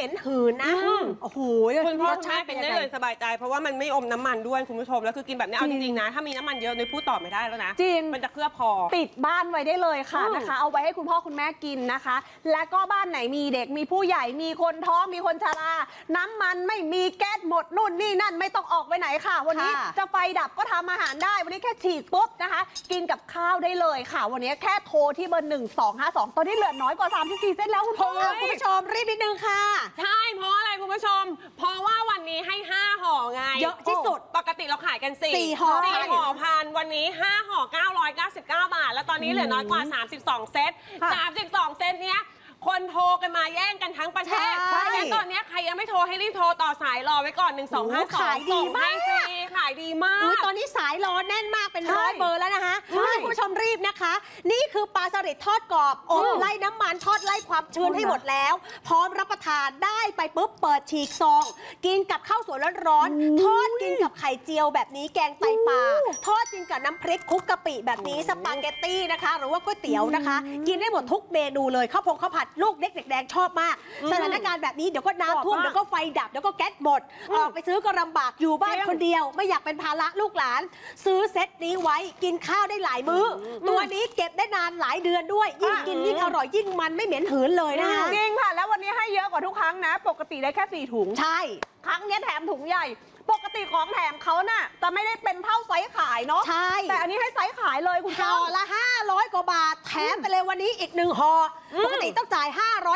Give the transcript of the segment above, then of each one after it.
ม็นหืนนะโอ้โหคุณพ่อคุณแม่กินได้เลยสบายใจเพราะว่ามันไม่อมน้ำมันด้วยคุณผู้ชมแล้วคือกินแบบนี้เอาจริงๆนะถ้ามีน้ำมันเยอะนุ้ยพูดต่อไม่ได้แล้วนะจริงมันจะเคลือบคอปิดบ้านไว้ได้เลยค่ะนะคะเอาไว้ให้คุณพ่อคุณแม่กินนะคะ และก็บ้านไหนมีเด็กมีผู้ใหญ่มีคนท้องมีคนชราน้ำมันไม่มีแก๊สหมดนู่นนี่นั่นไม่ต้องออกไปไหนค่ะวันนี้จะไฟดับก็ทำอาหารได้วันนี้แค่ฉีดปุ๊บนะคะกินกับข้าวได้เลยค่ะวันนี้แค่โทรที่เบอร์1252ตอนนี้เหลือน้อยกว่า34เส้นแล้วคุณผู้ชมรีบนิดนึงค่ะใช่เพราะอะไรคุณผู้ชมเพราะว่าวันนี้ให้5ห่อไงเยอะที่สุดปกติเราขายกัน4ห่อพันวันนี้5ห่อ999 บาทแล้วตอนนี้เหลือน้อยกว่า32เซต32เซตเนี้ยคนโทรกันมาแย่งกันทั้งประเทศและตอนนี้ใครยังไม่โทรให้รีบโทรต่อสายรอไว้ก่อน1252 ขายดีมากขายดีมากตอนนี้สายรอแน่นมากเป็น100 เบอร์แล้วนะคะให้คุณผู้ชมรีบนะคะนี่คือปลาสลิดทอดกรอบอบไล่น้ำมันทอดไล่ความชื้นให้หมดแล้วพร้อมรับประทานได้ไปปุ๊บเปิดฉีกซองกินกับข้าวสวยร้อนๆทอดกินกับไข่เจียวแบบนี้แกงไตปลาทอดกินกับน้ำพริกคลุกกะปิแบบนี้สปาเกตตี้นะคะหรือว่าก๋วยเตี๋ยวนะคะกินได้หมดทุกเมนูเลยข้าวผัดลูกเล็กเด็กแดงชอบมากสถานการณ์แบบนี้เดี๋ยวก็น้ำท่วมเดี๋ยวก็ไฟดับเดี๋ยวก็แก๊สหมดออกไปซื้อก็ลำบากอยู่บ้านคนเดียวไม่อยากเป็นภาระลูกหลานซื้อเซตนี้ไว้กินข้าวได้หลายมื้อตัวนี้เก็บได้นานหลายเดือนด้วยยิ่งกินยิ่งอร่อยยิ่งมันไม่เหม็นหืนเลยนะคะจริงค่ะแล้ววันนี้ให้เยอะกว่าทุกครั้งนะปกติได้แค่4ถุงใช่ครั้งนี้แถมถุงใหญ่ปกติของแถมเขาน่ะจะไม่ได้เป็นเท่าไซส์ขายเนาะใช่แต่อันนี้ให้ไซส์ขายเลยคุณห่อละ500 กว่าบาทแถมไปเลยวันนี้อีก1ห่อปกติต้องจ่าย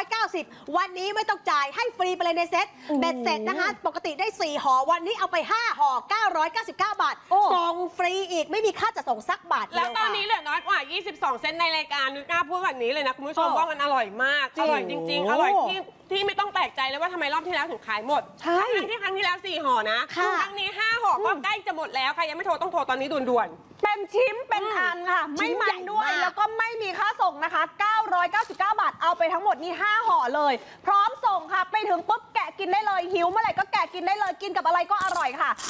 590วันนี้ไม่ต้องจ่ายให้ฟรีไปเลยในเซ็ตเบ็ดเสร็จนะคะปกติได้4ห่อวันนี้เอาไป5ห่อ999 บาทส่งฟรีอีกไม่มีค่าจะส่งสักบาทแล้วตอนนี้เหลือน้อยกว่า22เซนในรายการนุ้ยกล้าพูดแบบนี้เลยนะคุณผู้ชมว่ามันอร่อยมากอร่อยจริงๆอร่อยที่ไม่ต้องแปลกใจเลยว่าทำไมรอบที่แล้วถึงขายหมดทั้งที่ครั้งที่แล้ว4ห่อนะครั้งนี้5ห่อก็ใกล้จะหมดแล้วใครยังไม่โทรต้องโทรตอนนี้ด่วนเป็นชิ้นเป็นอันค่ะไม่มันด้วยแล้วก็ไม่มีค่าส่งนะคะ999 บาทเอาไปทั้งหมดนี่5ห่อเลยพร้อมส่งค่ะไปถึงปุ๊บแกะกินได้เลยหิวเมื่อไหร่ก็แกะกินได้เลยกินกับอะไรก็อร่อยค่ะ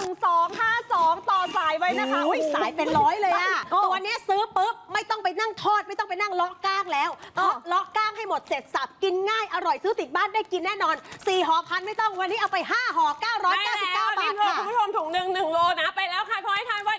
1252ต่อสายไว้นะคะสายเป็น100เลยอะตัวนี้ซื้อปุ๊บไม่ต้องไปนั่งทอดไม่ต้องไปนั่งเลาะก้างแล้วเพราะเลาะก้างให้หมดเสร็จสับกินง่ายอร่อยซื้อติดบ้านได้กินแน่นอน4ห่อพันไม่ต้องวันนี้เอาไป5ห่อ999 บาทค่ะคุณผู้ชมถุง1 โลนะไปแล้วค่ะขอให้ทานไว